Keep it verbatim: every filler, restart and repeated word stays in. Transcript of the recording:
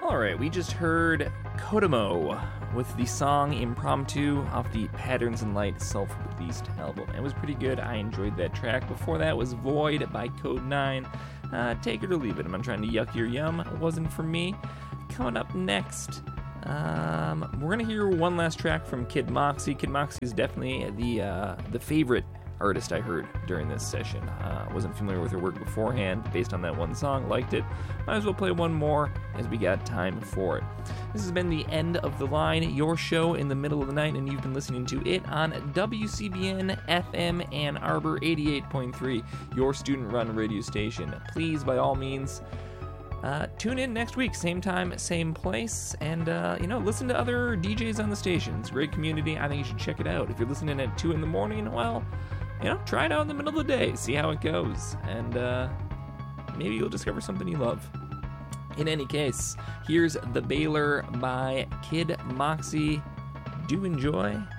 Alright, we just heard Kodomo with the song Impromptu off the Patterns and Light self-released album. It was pretty good. I enjoyed that track. Before that was Void by Code nine. Uh, take it or leave it. I'm not trying to yuck your yum. It wasn't for me. Coming up next, um, we're going to hear one last track from Kid Moxie. Kid Moxie is definitely the uh, the favorite artist I heard during this session. Uh, wasn't familiar with her work beforehand. Based on that one song, liked it. Might as well play one more as we got time for it. This has been the End of the Line, your show in the middle of the night, and you've been listening to it on W C B N F M Ann Arbor eighty-eight point three, your student-run radio station. Please, by all means, Uh, tune in next week, same time, same place, and, uh, you know, listen to other D Js on the station. It's a great community. I think you should check it out. If you're listening at two in the morning, well, you know, try it out in the middle of the day. See how it goes, and uh, maybe you'll discover something you love. In any case, here's The Baylor by Kid Moxie. Do enjoy,